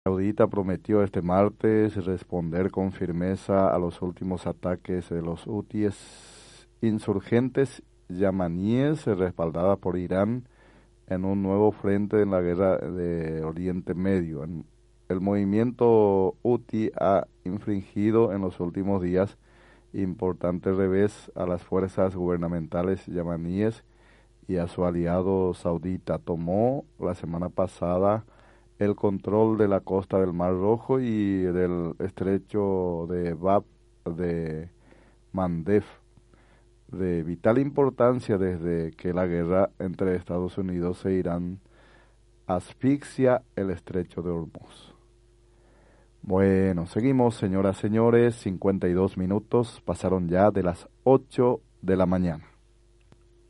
Saudita prometió este martes responder con firmeza a los últimos ataques de los hutíes insurgentes yamaníes, respaldada por Irán, en un nuevo frente en la guerra de Oriente Medio. El movimiento hutí ha infringido en los últimos días importante revés a las fuerzas gubernamentales yamaníes y a su aliado saudita. Tomó la semana pasada el control de la costa del Mar Rojo y del estrecho de Bab de Mandeb, de vital importancia desde que la guerra entre Estados Unidos e Irán asfixia el estrecho de Hormuz. Bueno, seguimos, señoras, señores, 52 minutos pasaron ya de las 8 de la mañana.